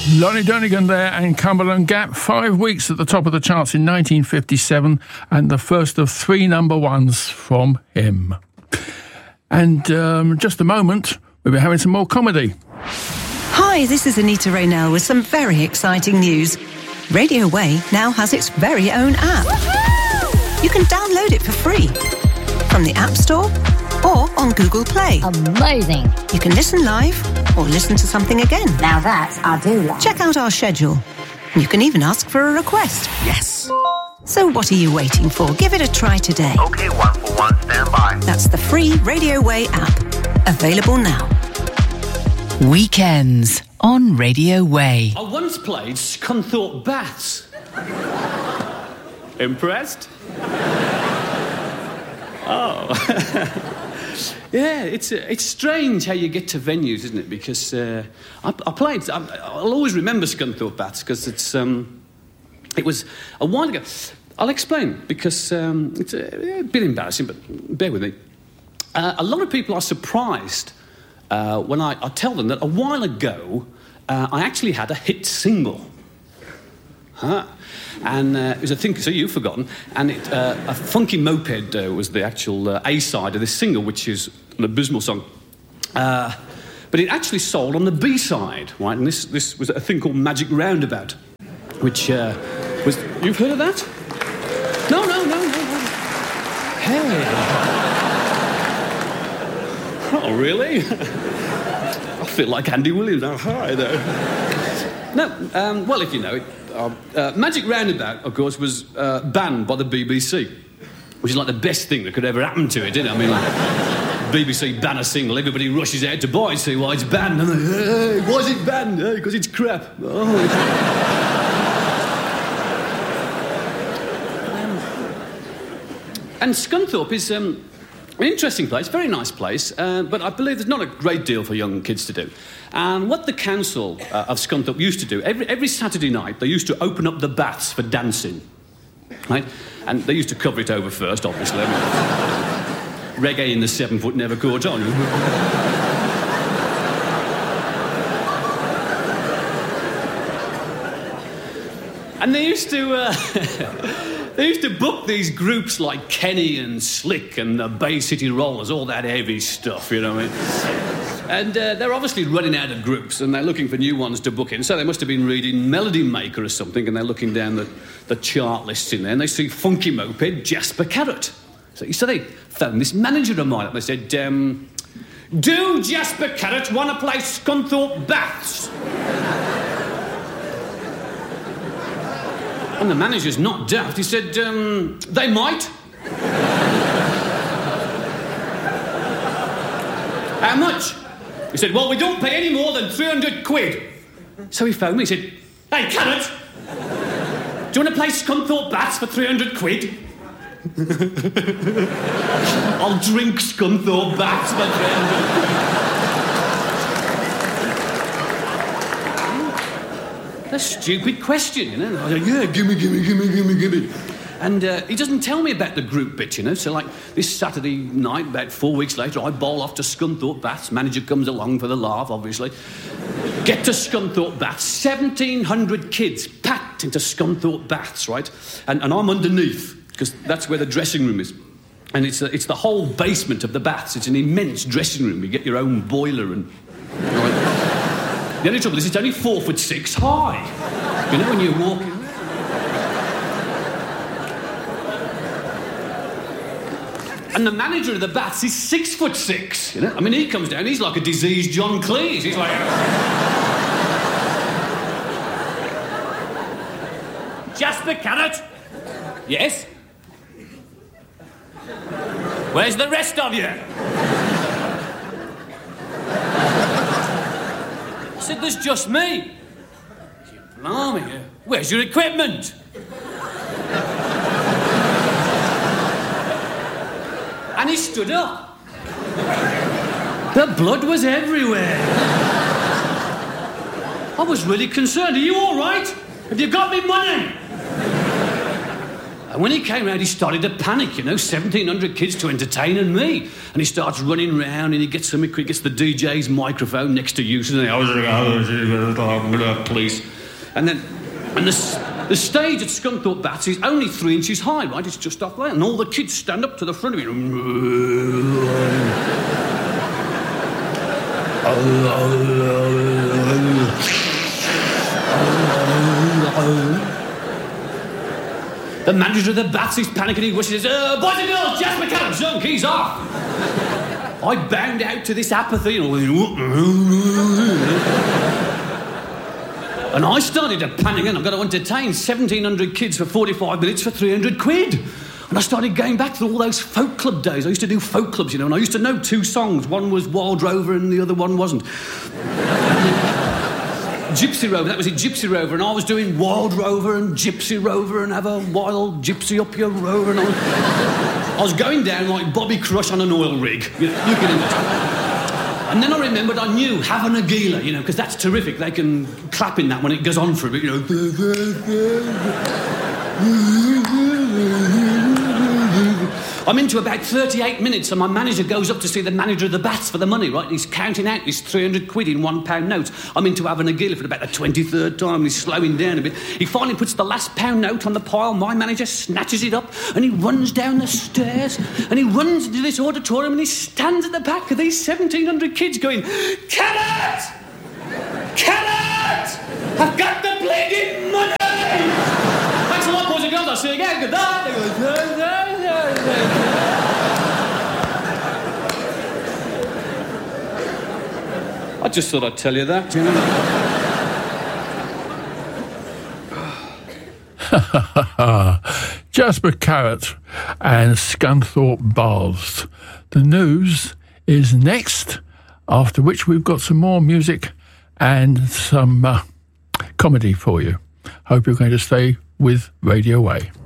Lonnie Donegan there and Cumberland Gap, 5 weeks at the top of the charts in 1957 and the first of 3 number ones from him. And just a moment, we'll be having some more comedy. Hi, this is Anita Raynell with some very exciting news. Radio Way now has its very own app. Woohoo! You can download it for free from the App Store or on Google Play. Amazing. You can listen live or listen to something again. Now that I do like. Check out our schedule. You can even ask for a request. Yes. So what are you waiting for? Give it a try today. Okay, 141, stand by. That's the free Radio Way app. Available now. Weekends on Radio Way. I once played Scunthorpe Baths. Impressed? Oh. Yeah, it's strange how you get to venues, isn't it? Because I'll always remember Scunthorpe Baths because it was a while ago. I'll explain because it's a bit embarrassing, but bear with me. A lot of people are surprised when I tell them that a while ago I actually had a hit single. And it was a thing, so you've forgotten, and a Funky Moped was the actual A-side of this single, which is an abysmal song. But it actually sold on the B-side, right? And this was a thing called Magic Roundabout, which was... You've heard of that? No. Hey. Oh, really? I feel like Andy Williams. Oh, hi there. No, well, if you know it, Magic Roundabout, of course, was banned by the BBC, which is like the best thing that could ever happen to it, isn't it? I mean, like, BBC ban a single, everybody rushes out to buy it, see why it's banned. And they're like, hey, why is it banned? Hey, because it's crap. Oh, and Scunthorpe is an interesting place, very nice place, but I believe there's not a great deal for young kids to do. And what the council of Scunthorpe used to do, every Saturday night, they used to open up the baths for dancing, right? And they used to cover it over first, obviously. Reggae in the 7 foot never caught on. And they used to... They used to book these groups like Kenny and Slick and the Bay City Rollers, all that heavy stuff, you know what I mean? And they're obviously running out of groups and they're looking for new ones to book in. So they must have been reading Melody Maker or something and they're looking down the chart lists in there and they see Funky Moped, Jasper Carrot. So they phoned this manager of mine up and they said, do Jasper Carrot want to play Scunthorpe Baths? And the manager's not daft. He said, they might. How much? He said, well, we don't pay any more than 300 quid. So he phoned me. He said, hey, Carrot, do you want to play Scunthorpe Baths for 300 quid? I'll drink Scunthorpe Baths for 300 quid. A stupid question, you know. I said, yeah, give me. And he doesn't tell me about the group bit, you know. So, like, this Saturday night, about 4 weeks later, I bowl off to Scunthorpe Baths. Manager comes along for the laugh, obviously. Get to Scunthorpe Baths. 1,700 kids packed into Scunthorpe Baths, right? And I'm underneath, because that's where the dressing room is. And it's the whole basement of the baths. It's an immense dressing room. You get your own boiler and... Right? The only trouble is it's only 4'6" high. You know, when you're walking... And the manager of the baths is 6'6", you know? I mean, he comes down, he's like a diseased John Cleese. He's like... Jasper Carrot? Yes? Where's the rest of you? I said, there's just me. Blimey, where's your equipment? And he stood up. The blood was everywhere. I was really concerned. Are you all right? Have you got me money? And when he came round, he started to panic, 1,700 kids to entertain and me. And he starts running round and he gets the DJ's microphone next to you. And police. And the stage at Scunthorpe Bats is only 3 inches high, right? It's just up there. And all the kids stand up to the front of it. The manager of the Bats is panicking. He wishes, boys and girls, Jasper Callum's drunk, he's off. I bound out to this apathy and I started to panic, and I've got to entertain 1,700 kids for 45 minutes for 300 quid. And I started going back through all those folk club days. I used to do folk clubs, and I used to know 2 songs. One was Wild Rover and the other one wasn't. Gypsy Rover, that was it, Gypsy Rover, and I was doing Wild Rover and Gypsy Rover and have a wild gypsy up your rover, and I was going down like Bobby Crush on an oil rig. You can imagine. And then I remembered I knew Have a Nagila, because that's terrific. They can clap in that when it goes on for a bit, I'm into about 38 minutes and my manager goes up to see the manager of the Bats for the money, right? And he's counting out his 300 quid in £1 notes. I'm into having a gila for about the 23rd time and he's slowing down a bit. He finally puts the last £1 note on the pile. My manager snatches it up and he runs down the stairs and he runs into this auditorium and he stands at the back of these 1,700 kids going, Kenneth! Kenneth! I've got the bleeding money! Thanks a lot, boys and girls. I'll see you again. Good night. I just thought I'd tell you that, Jasper Carrott and Scunthorpe Baths. The news is next, after which we've got some more music and some comedy for you. Hope you're going to stay with Radio Way.